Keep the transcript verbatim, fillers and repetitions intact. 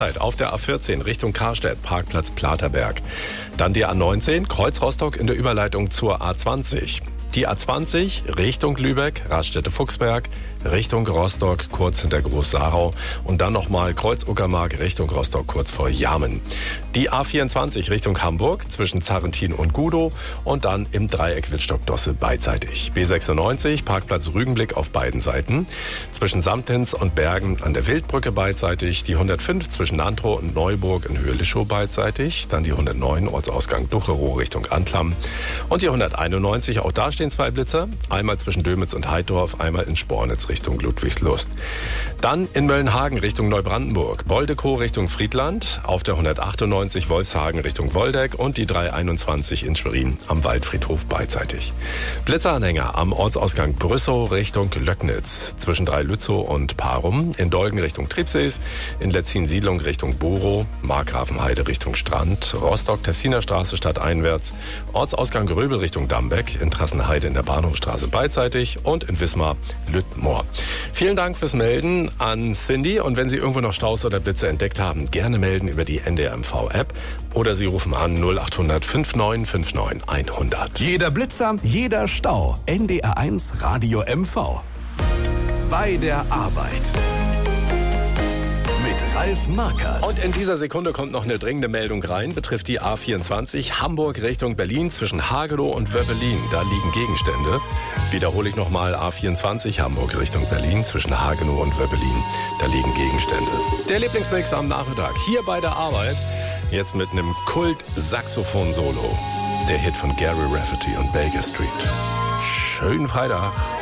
Auf der A vierzehn Richtung Karstedt, Parkplatz Platerberg. Dann die A neunzehn, Kreuz Rostock in der Überleitung zur A zwanzig. Die A zwanzig Richtung Lübeck, Raststätte-Fuchsberg, Richtung Rostock, kurz hinter Groß-Sarau und dann nochmal Kreuz Uckermark Richtung Rostock, kurz vor Jarmen. Die A vierundzwanzig Richtung Hamburg, zwischen Zarrentin und Gudow und dann im Dreieck Wittstock-Dosse beidseitig. B sechsundneunzig, Parkplatz Rügenblick auf beiden Seiten. Zwischen Samtens und Bergen an der Wildbrücke beidseitig. Die hundertfünf zwischen Nantrow und Neuburg in Höhe Lischow beidseitig. Dann die hundertneun, Ortsausgang Ducherow Richtung Antlam. Und die hunderteinundneunzig, auch da stehen zwei Blitzer. Einmal zwischen Dömitz und Heidorf, einmal in Spornitz Richtung Ludwigslust. Dann in Möllenhagen Richtung Neubrandenburg. Boldekow Richtung Friedland. Auf der hundertachtundneunzig Wolfshagen Richtung Woldeck und die dreihunderteinundzwanzig in Schwerin am Waldfriedhof beidseitig. Blitzeranhänger am Ortsausgang Brüssow Richtung Löcknitz. Zwischen Dreilützow und Parum. In Dolgen Richtung Tribsees. In Letzin-Siedlung Richtung Borow. Markgrafenheide Richtung Strand. Rostock-Tessiner Straße stadteinwärts. Ortsausgang Gröbel Richtung Dambeck. In Trassenheide in der Bahnhofstraße beidseitig und in Wismar Lüttmoor. Vielen Dank fürs Melden an Cindy und wenn Sie irgendwo noch Staus oder Blitze entdeckt haben, gerne melden über die N D R M V-App oder Sie rufen an null achthundert fünfundneunzig neunundfünfzig hundert. Jeder Blitzer, jeder Stau. N D R eins Radio M V. Bei der Arbeit. Ralf Markert. Und in dieser Sekunde kommt noch eine dringende Meldung rein, betrifft die A vierundzwanzig Hamburg Richtung Berlin zwischen Hagenow und Wöbbelin. Da liegen Gegenstände. Wiederhole ich nochmal, A vierundzwanzig Hamburg Richtung Berlin zwischen Hagenow und Wöbbelin. Da liegen Gegenstände. Der Lieblingsmix am Nachmittag hier bei der Arbeit. Jetzt mit einem Kult-Saxophon-Solo. Der Hit von Gary Rafferty und Baker Street. Schönen Freitag.